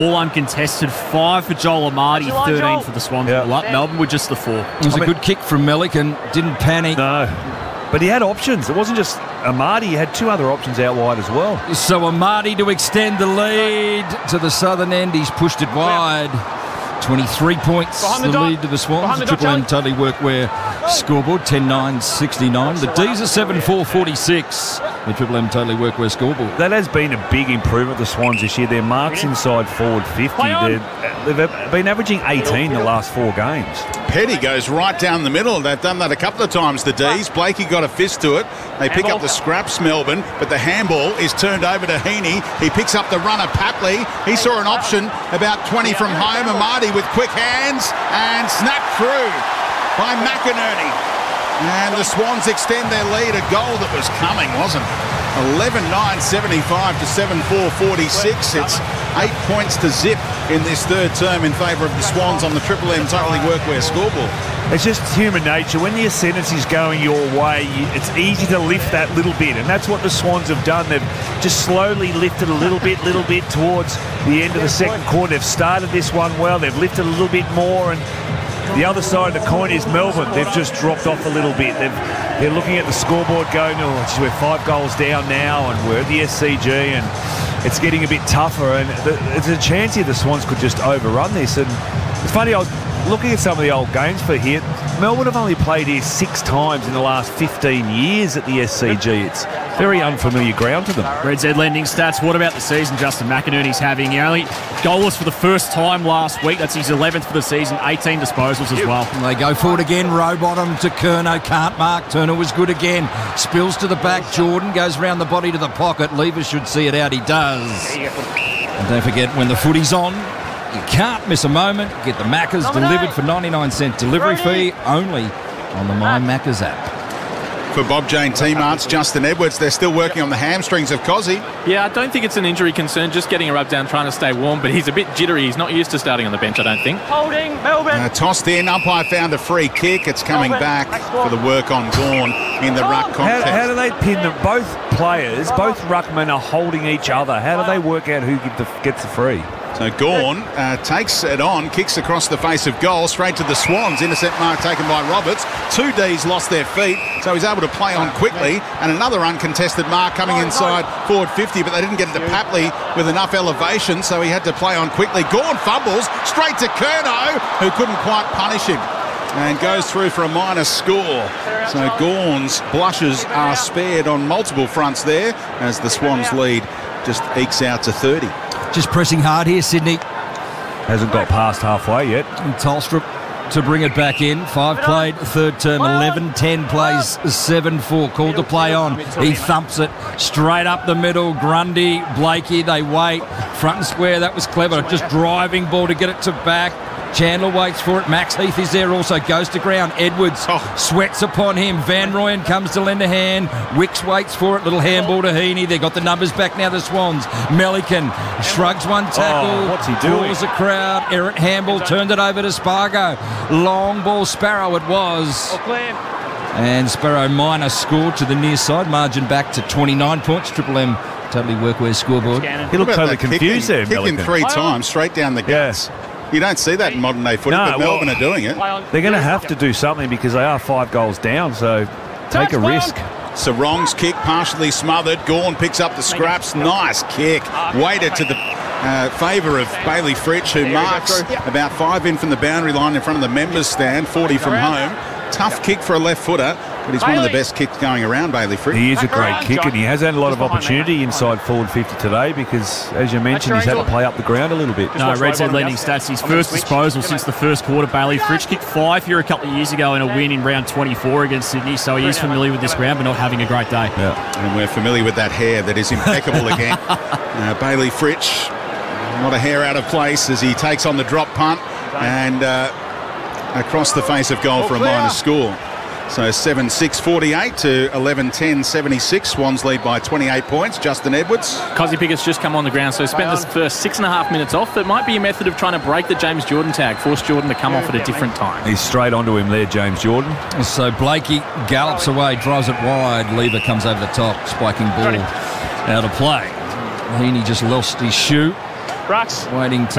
All uncontested, 5 for Joel Amati, 13 for the Swans. Yeah. Melbourne with just the 4. It was a good kick from Melican. Didn't panic. No. But he had options. It wasn't just Amati. He had 2 other options out wide as well. So Amati to extend the lead to the southern end. He's pushed it wide. 23 points, the lead to the Swans. The Triple M Totally Workwear scoreboard, 10-9-69. The D's are 7-4-46. The Triple M Totally Workwear scoreboard. That has been a big improvement, the Swans, this year. Their marks inside forward 50. They've been averaging 18 the last 4 games. Petty goes right down the middle. They've done that a couple of times, the D's. Blakey got a fist to it. They pick up the scraps, Melbourne, but the handball is turned over to Heaney. He picks up the runner, Papley. He saw an option about 20 from home. Amati with quick hands and snapped through by McInerney. And the Swans extend their lead. A goal that was coming, wasn't it? 11-9-75 to 7-4-46. It's 8 points to zip in this third term in favour of the Swans on the Triple M Totally Workwear scoreboard. It's just human nature. When the ascendancy's going your way, it's easy to lift that little bit, and that's what the Swans have done. They've just slowly lifted a little bit towards the end of the second quarter. They've started this one well. They've lifted a little bit more, and the other side of the coin is Melbourne. They've just dropped off a little bit. They're looking at the scoreboard going, oh, geez, we're 5 goals down now, and we're at the SCG, and it's getting a bit tougher. And there's a chance here the Swans could just overrun this. And it's funny, I was looking at some of the old games for here. Melbourne have only played here 6 times in the last 15 years at the SCG. It's very unfamiliar ground to them. Red Z lending stats. What about the season Justin McInerney's having? He only goalless for the first time last week. That's his 11th for the season. 18 disposals as well. And they go forward again. Rowbottom to Curnow. Can't mark. Turner was good again. Spills to the back. Jordan goes round the body to the pocket. Lever should see it out. He does. And don't forget, when the footy's on, you can't miss a moment. Get the Maccas delivered for 99-cent delivery fee only on the My Maccas app. For Bob Jane T-Mart's Justin Edwards, they're still working on the hamstrings of Cozzy. Yeah, I don't think it's an injury concern, just getting a rub down, trying to stay warm, but he's a bit jittery. He's not used to starting on the bench, I don't think. Holding, Melbourne. Tossed in, umpire found a free kick. It's coming back for the work on Gawn in the ruck contest. How do they pin them? Both players, both ruckmen are holding each other. How do they work out who gets the free? So Gawn takes it on, kicks across the face of goal, straight to the Swans. Intercept mark taken by Roberts. 2 Ds lost their feet, so he's able to play on quickly. And another uncontested mark coming inside forward 50, but they didn't get it to Papley with enough elevation, so he had to play on quickly. Gawn fumbles straight to Curnow, who couldn't quite punish him, and goes through for a minor score. So Gawn's blushes are spared on multiple fronts there, as the Swans lead just ekes out to 30. Just pressing hard here, Sydney. Hasn't got past halfway yet. And Tolstrup to bring it back in. 5 played, third term, 11-10 plays, 7-4. Called to play on. He thumps it straight up the middle. Grundy, Blakey, they wait. Front and square, that was clever. Just driving ball to get it to back. Chandler waits for it. Max Heath is there also. Goes to ground. Edwards sweats upon him. Van Rooyen comes to lend a hand. Wicks waits for it. Little handball to Heaney. They got the numbers back now, the Swans. Melican shrugs one tackle. What's he doing? Draws the crowd. Eric Handball turned it over to Spargo. Long ball, Sparrow it was. And Sparrow minor scored to the near side. Margin back to 29 points. Triple M Totally Workwear scoreboard. He looked totally confused there, Kicking Melican. 3 times straight down the guts. You don't see that in modern day footy, but Melbourne are doing it. They're going to have to do something because they are 5 goals down, so take a risk. Sarong's kick partially smothered. Gawn picks up the scraps. Nice kick. Weighted to the favour of Bailey Fritsch, who marks about 5 in from the boundary line in front of the members' stand, 40 from home. Tough kick for a left footer, but he's one of the best kicks going around, Bailey Fritsch. He is a great kick, and he has had a lot of opportunity inside forward 50 today because, as you mentioned, he's had to play up the ground a little bit. No, Red Z lending stats. His first disposal since the first quarter. Bailey Fritsch kicked 5 here a couple of years ago in a win in round 24 against Sydney, so he is familiar with this ground but not having a great day. Yeah, and we're familiar with that hair that is impeccable again. Bailey Fritsch, not a hair out of place as he takes on the drop punt and across the face of goal for a minor score. So 7-6-48 to 11-10-76. Swans lead by 28 points. Justin Edwards. Cozzy Pickett's just come on the ground, so spent the first 6.5 minutes off. It might be a method of trying to break the James Jordan tag, force Jordan to come off at a different time. He's straight onto him there, James Jordan. So Blakey gallops away, drives it wide. Lever comes over the top, spiking ball out of play. Heaney just lost his shoe. Waiting to